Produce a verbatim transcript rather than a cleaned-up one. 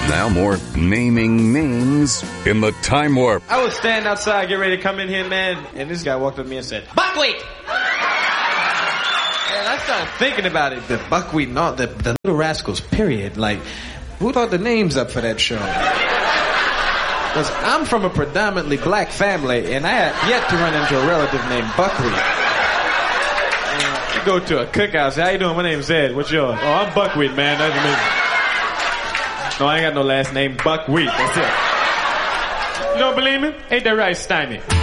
Now more naming names in the Time Warp. I was standing outside, get ready to come in here, man, and this guy walked up to me and said, "Buckwheat!" And I started thinking about it. The buckwheat and all, the, the Little Rascals, period. Like, who thought the names up for that show? Because I'm from a predominantly black family, and I had yet to run into a relative named Buckwheat. And you go to a cookout, say, "How you doing? My name's Ed. What's yours?" "Oh, I'm Buckwheat, man. That's me." "No, I ain't got no last name. Buckwheat. That's it." "You don't believe me? Ain't that right, Steiny?"